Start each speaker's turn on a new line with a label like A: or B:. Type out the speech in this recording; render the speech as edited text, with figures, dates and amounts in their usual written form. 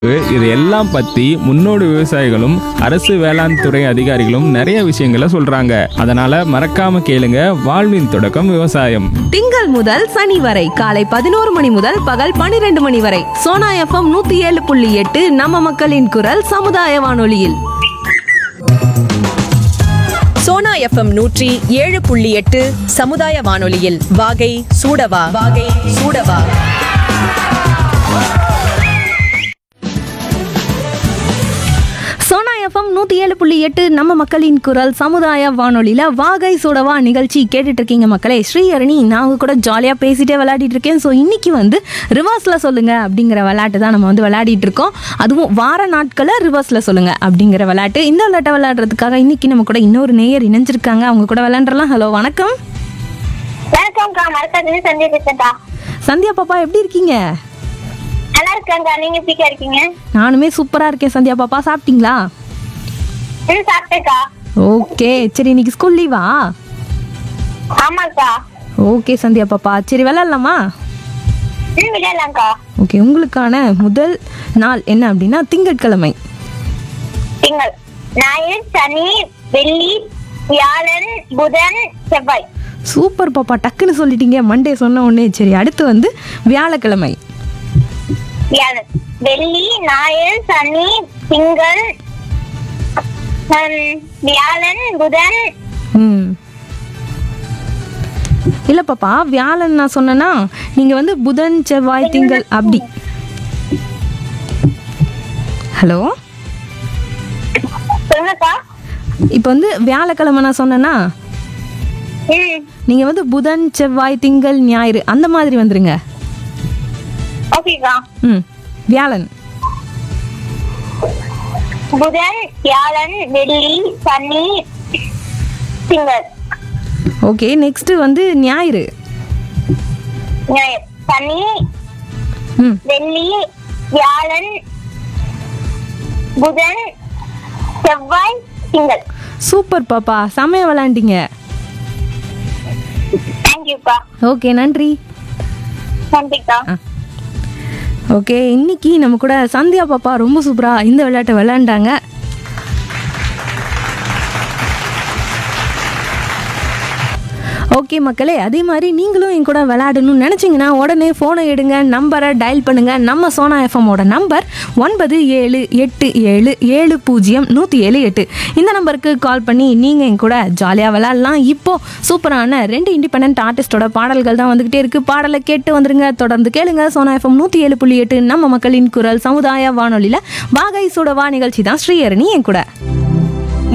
A: இது எல்லாம் பத்தி முன்னோடி விவசாயிகளும் அரசு வேளாண் துறை அதிகாரிகளும் நிறைய விஷயங்களை சொல்றாங்க. அதனால மறக்காம கேளுங்க வாழ்வின் தொடக்கம் விவசாயம்.
B: திங்கள் முதல் சனி வரை காலை 11 மணி முதல் பகல் 12 மணி வரை சோனா எஃப்எம் 107.8 நம்ம மக்களின் குரல் சமுதாய வானொலியில்.
C: சோனா எஃப்எம் 107.8 சமுதாய வானொலியில் வாகை சூடவா வாகை சூடவா.
B: சோனா எஃப்எம் 107.8 நம்ம மக்களின் குரல் சமுதாய வானொலியில் வாகை சூடவா நிகழ்ச்சி கேட்டுட்டு இருக்கீங்க மக்களே. ஸ்ரீஹரணி நான் உங்க கூட ஜாலியாக பேசிட்டே விளையாடிட்டு இருக்கேன். ஸோ இன்னைக்கு வந்து ரிவர்ஸில் சொல்லுங்க அப்படிங்கிற விளையாட்டு தான் நம்ம வந்து விளையாடிட்டு இருக்கோம். அதுவும் வார நாட்களை ரிவர்ஸில் சொல்லுங்க அப்படிங்கிற விளையாட்டு. இந்த விளையாட்டை விளையாடுறதுக்காக இன்னைக்கு நம்ம கூட இன்னொரு நேயர் இணைஞ்சிருக்காங்க. அவங்க கூட விளையாண்டுறலாம். ஹலோ, வணக்கம்.
D: வணக்கம்க்கா, மரக்காத்துலேருந்து சந்தியா பேசுறேன்க்கா.
B: சந்தியா பாப்பா எப்படி இருக்கீங்க?
D: நல்லா இருக்கேன்க்கா, நீங்க எப்படிக்கா இருக்கீங்க?
B: நானுமே சூப்பராக இருக்கேன். சந்தியா பாப்பா சாப்பிட்டீங்களா?
D: சாப்பிட்டேக்கா.
B: ஓகே, சரி இன்னைக்கு ஸ்கூல் லீவா?
D: ஆமாக்கா.
B: ஓகே சந்தியா பாப்பா, சரி விளையாடலாமா?
D: விளையாடலாம்க்கா.
B: ஓகே, உங்களுக்கான முதல் நாள் என்ன அப்படின்னா திங்கட்கிழமை.
D: திங்கள், ஞாயிறு, சனி, வெள்ளி, வியாழன், புதன், செவ்வாய்.
B: சூப்பர் பாப்பா, டக்குன்னு சொல்லிட்டீங்க மண்டே சொன்ன உடனே. சரி, அடுத்து வந்து வியாழக்கிழமை.
D: வியாழன், வெள்ளி, ஞாயிறு, சனி, திங்கள், வியாழன், புதன்.
B: இல்லை பாப்பா, வியாழன் நான் சொன்னேன்னா நீங்கள் வந்து புதன், செவ்வாய், திங்கள் அப்படி. ஹலோ,
D: சொல்லுங்கக்கா.
B: இப்போ வந்து வியாழக்கிழமை நான் சொன்னேன்னா நீங்கள் வந்து புதன், செவ்வாய், திங்கள், ஞாயிறு அந்த மாதிரி வந்துருங்க.
D: ஓகேக்கா.
B: வியாழன்,
D: புதன், வியாழன், வெள்ளி, சனி, திங்கள்.
B: ஓகே, நெக்ஸ்ட் வந்து ஞாயிறு.
D: ஞாயிறு, சனி, வெள்ளி, வியாழன், புதன், செவ்வாய், திங்கள்.
B: சூப்பர் பாப்பா, செமையா விளையாண்டீங்க.
D: தேங்க்யூக்கா.
B: ஓகே, நன்றி.
D: நன்றிக்கா.
B: ஓகே, இன்னைக்கு நம்ம கூட சந்தியா பாப்பா ரொம்ப சூப்பராக இந்த விளையாட்டை விளையாண்டாங்க. ஓகே மக்களே, அதே மாதிரி நீங்களும் என் கூட விளையாடணும்னு நினச்சிங்கன்னா உடனே ஃபோனை எடுங்க, நம்பரை டயல் பண்ணுங்கள். நம்ம சோனா எஃப்எம்மோட நம்பர் 9787070178. இந்த நம்பருக்கு கால் பண்ணி நீங்கள் என் கூட ஜாலியாக விளையாடலாம். இப்போது சூப்பரான 2 இண்டிபெண்டன்ட் ஆர்டிஸ்டோட பாடல்கள் தான் வந்துக்கிட்டே இருக்குது. பாடலை கேட்டு வந்துருங்க. தொடர்ந்து கேளுங்க. சோனா எஃப்எம் 107.8 நம்ம மக்களின் குரல் சமுதாய வானொலியில் வாகை சுடவா நிகழ்ச்சி தான். ஸ்ரீஹரணி என் கூட.